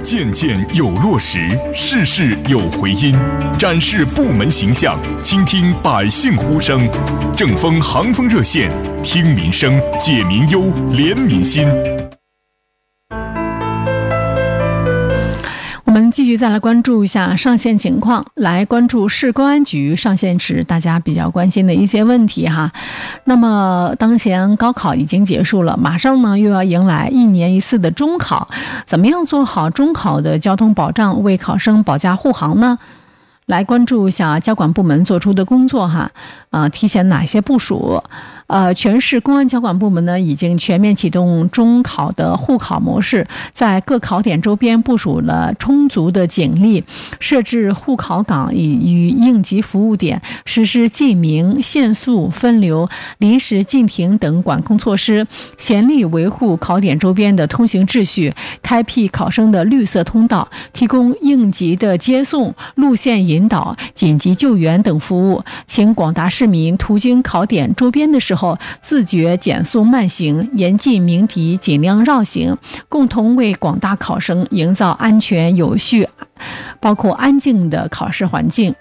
件件有落实，事事有回音，展示部门形象，倾听百姓呼声。正风航风热线，听民生，解民忧，怜民心。 我们继续再来关注一下上线情况，来关注市公安局上线时大家比较关心的一些问题哈。那么当前高考已经结束了，马上呢又要迎来1年1次的中考，怎么样做好中考的交通保障，为考生保驾护航呢？来关注一下交管部门做出的工作哈，提前哪些部署？全市公安交管部门呢已经全面启动中考的护考模式，在各考点周边部署了充足的警力，设置护考岗与应急服务点，实施记名、限速、分流、临时禁停等管控措施，全力维护考点周边的通行秩序，开辟考生的绿色通道，提供应急的接送、路线引导、紧急救援等服务。请广大市民途经考点周边的时候，自觉减速慢行，严禁鸣笛，尽量绕行，共同为广大考生营造安全有序包括安静的考试环境。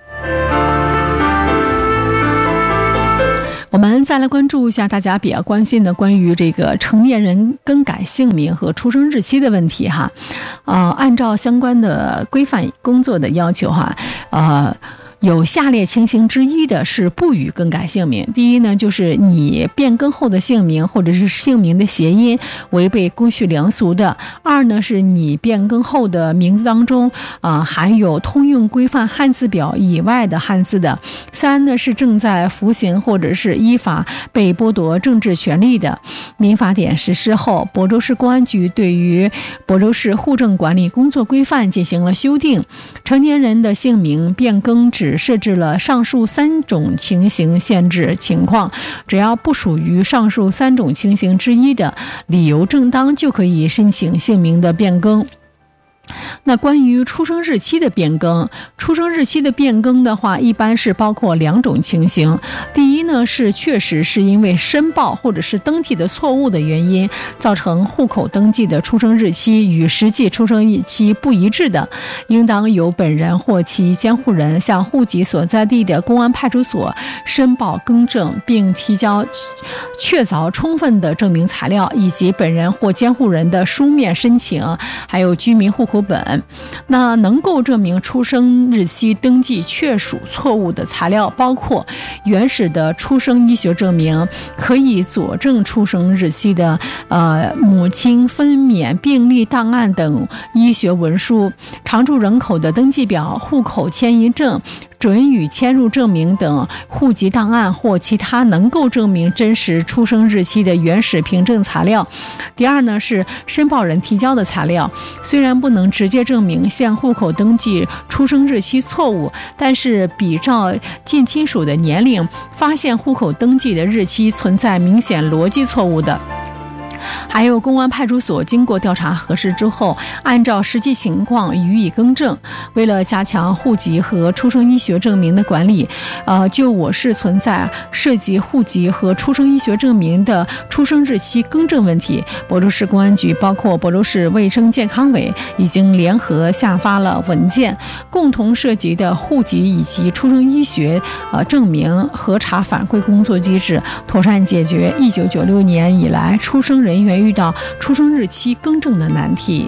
我们再来关注一下大家比较关心的关于这个成年人更改姓名和出生日期的问题哈。按照相关的规范工作的要求哈，有下列情形之一的是不予更改姓名。第一呢，就是你变更后的姓名或者是姓名的谐音违背公序良俗的；二呢，是你变更后的名字当中含有通用规范汉字表以外的汉字的；三呢，是正在服刑或者是依法被剥夺政治权利的。民法典实施后，亳州市公安局对于亳州市户政管理工作规范进行了修订，成年人的姓名变更只设置了上述3种情形限制情况，只要不属于上述3种情形之一的，理由正当，就可以申请姓名的变更。那关于出生日期的变更，出生日期的变更的话，一般是包括2种情形。第一呢，是确实是因为申报或者是登记的错误的原因，造成户口登记的出生日期与实际出生日期不一致的，应当由本人或其监护人向户籍所在地的公安派出所申报更正，并提交确凿充分的证明材料，以及本人或监护人的书面申请，还有居民户口本。那能够证明出生日期登记确属错误的材料包括原始的出生医学证明，可以佐证出生日期的母亲分娩病历档案等医学文书，常住人口的登记表、户口迁移证、准予迁入证明等户籍档案或其他能够证明真实出生日期的原始凭证材料。第二呢，是申报人提交的材料，虽然不能直接证明现户口登记出生日期错误，但是比照近亲属的年龄，发现户口登记的日期存在明显逻辑错误的。还有公安派出所经过调查核实之后，按照实际情况予以更正。为了加强户籍和出生医学证明的管理，就我市存在涉及户籍和出生医学证明的出生日期更正问题，亳州市公安局包括亳州市卫生健康委已经联合下发了文件，共同涉及的户籍以及出生医学证明核查反馈工作机制，妥善解决1996年以来出生人员遇到出生日期更正的难题。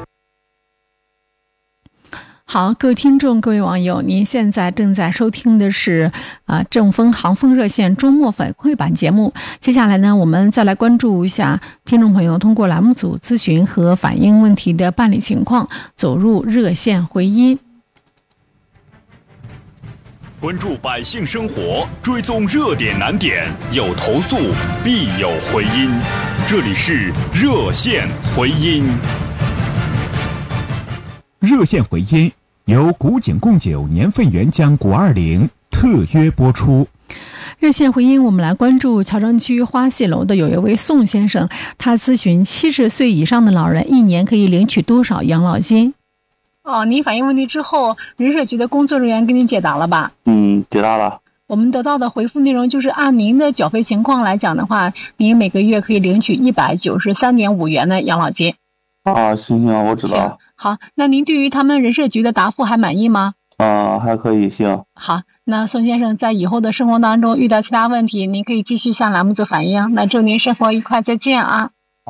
好，各位听众，各位网友，您现在正在收听的是正风航风热线周末反馈版节目。接下来呢，我们再来关注一下听众朋友通过栏目组咨询和反映问题的办理情况，走入热线回音。 关注百姓生活，追踪热点难点，有投诉必有回音。这里是热线回音。 热线回音由古井贡酒年份原浆520特约播出。 热线回音，我们来关注乔城区花戏楼的有一位宋先生，他咨询70岁以上的老人1年可以领取多少养老金。您反映问题之后，人社局的工作人员给您解答了吧？ 解答了。 我们得到的回复内容就是按您的缴费情况来讲的话，您每个月可以领取193.5元的养老金。 啊，行行，我知道。 好，那您对于他们人社局的答复还满意吗？ 还可以，行。 好，那宋先生在以后的生活当中遇到其他问题，您可以继续向栏目组反映。那祝您生活愉快，再见啊。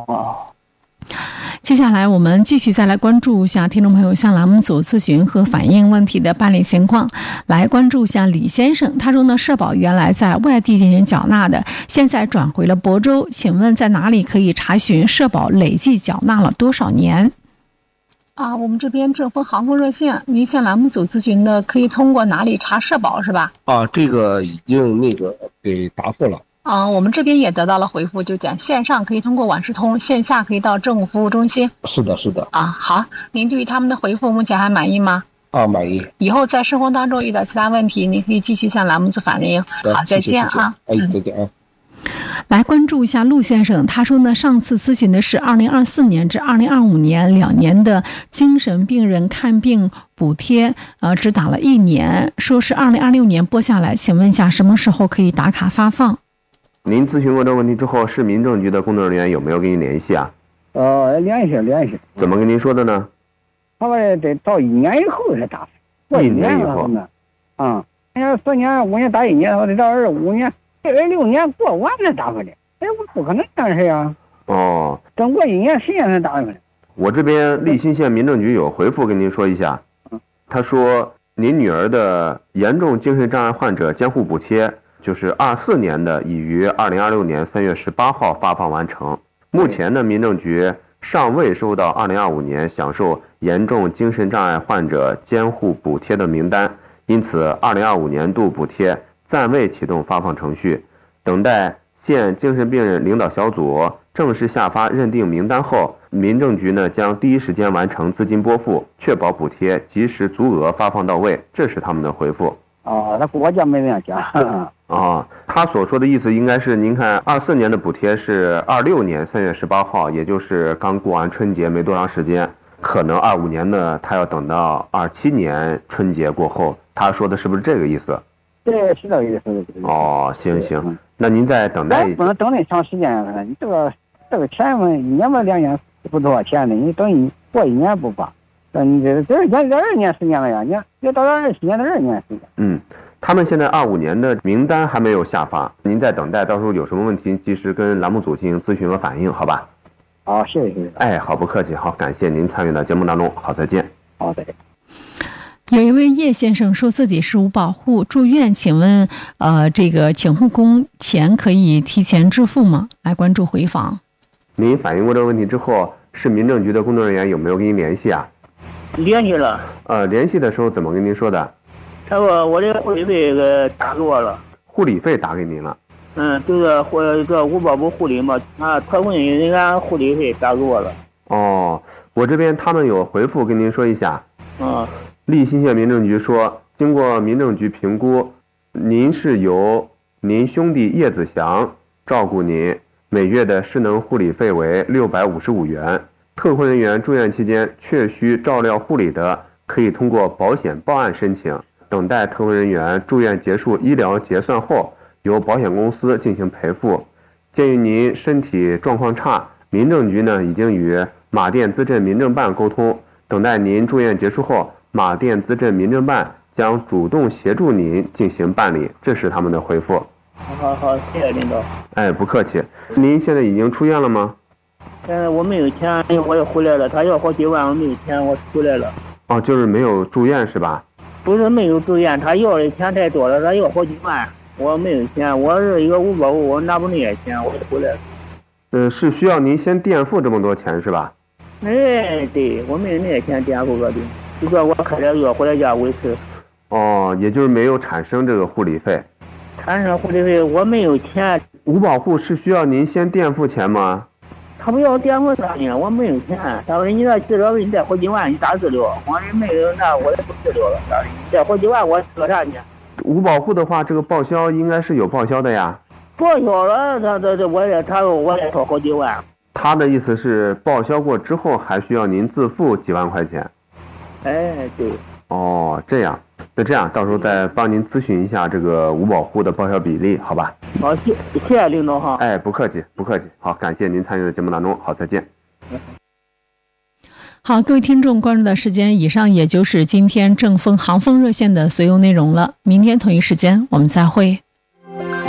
接下来我们继续再来关注一下听众朋友向栏目组咨询和反映问题的办理情况。来关注一下李先生，他说呢，社保原来在外地进行缴纳的，现在转回了亳州，请问在哪里可以查询社保累计缴纳了多少年？我们这边正风航空热线，您向栏目组咨询的可以通过哪里查社保是吧？ 这个已经给答复了。 我们这边也得到了回复，就讲线上可以通过网视通，线下可以到政务服务中心。 是的。 好，您对于他们的回复目前还满意吗？ 满意。 以后在生活当中遇到其他问题，您可以继续向栏目组反映。好，再见啊。 再见啊。 来关注一下陆先生，他说呢，上次咨询的是2024年至2025年2年的精神病人看病补贴，只打了1年，说是2026年拨下来，请问一下什么时候可以打卡发放？ 您咨询过这个问题之后，市民政局的工作人员有没有跟您联系啊？ 联系。 怎么跟您说的呢？ 他说得到1年以后才打，过1年以后呢，4年5年打1年，我得到25年、26年过完才打回来。我不可能这样事啊。等过1年10年才打回来。 我这边利辛县民政局有回复跟您说一下，他说您女儿的严重精神障碍患者监护补贴，就是24年的已于2026年3月18号发放完成。目前呢，民政局尚未收到2025年享受严重精神障碍患者监护补贴的名单，因此2025年度补贴暂未启动发放程序，等待县精神病人领导小组正式下发认定名单后，民政局呢将第一时间完成资金拨付，确保补贴及时足额发放到位。这是他们的回复。 那国家没这样讲。 他所说的意思应该是，您看24年的补贴是26年3月18号，也就是刚过完春节没多长时间，可能25年呢他要等到27年春节过后。他说的是不是这个意思？ 对，是这个意思。 行，那您再等待一下。 不能等那长时间，你这个钱嘛，1年嘛2年不多少钱呢，你等过1年不发。你这2年时间了呀，你要到27年的2年时间。 他们现在25年的名单还没有下发，您再等待，到时候有什么问题及时跟栏目组进行咨询和反映，好吧？ 好，谢谢。 好，不客气，好，感谢您参与到节目当中，好，再见。 好，再见。 有一位叶先生说自己是无保户住院，请问这个请护工钱可以提前支付吗？来关注回访。 您反映过这个问题之后，市民政局的工作人员有没有跟您联系啊？ 联系了。 联系的时候怎么跟您说的？ 他说我的护理费给打给我了。 护理费打给您了？ 就是这五保部护理嘛，特困人家护理费打给我了。 我这边他们有回复跟您说一下。利辛县民政局说，经过民政局评估，您是由您兄弟叶子祥照顾您，每月的失能护理费为655元。特困人员住院期间确需照料护理的，可以通过保险报案申请，等待特困人员住院结束医疗结算后，由保险公司进行赔付。鉴于您身体状况差，民政局呢已经与马甸资政民政办沟通，等待您住院结束后，马甸资政民政办将主动协助您进行办理。这是他们的回复。 好，谢谢领导。 不客气。您现在已经出院了吗？ 现在我没有钱，我也回来了。他要好几万，我没有钱，我回来了。 就是没有住院是吧？ 不是没有住院，他要的钱太多了，他要好几万，我没有钱，我是一个无保户，我拿不那些钱，我就回来了。 是需要您先垫付这么多钱是吧？ 对，我没有那些钱垫付的，就说我开点药回来家维持。 也就是没有产生这个护理费。 产生护理费，我没有钱。 无保户是需要您先垫付钱吗？ 他不要垫付啥呢？我没有钱。他说你这治疗费你带好几万，你咋治疗？我说没有，那我也不治疗了。带好几万我治啥呢？ 无保户的话，这个报销应该是有报销的呀。 报销了，他说我也掏好几万。 他的意思是报销过之后还需要您自付几万块钱。 对。 这样，那这样到时候再帮您咨询一下这个无保户的报销比例，好吧？ 好，谢谢领导哈。 不客气。好，感谢您参与的节目当中，好，再见。 好，各位听众关注的时间，以上也就是今天正风航风热线的所有内容了。明天同一时间我们再会。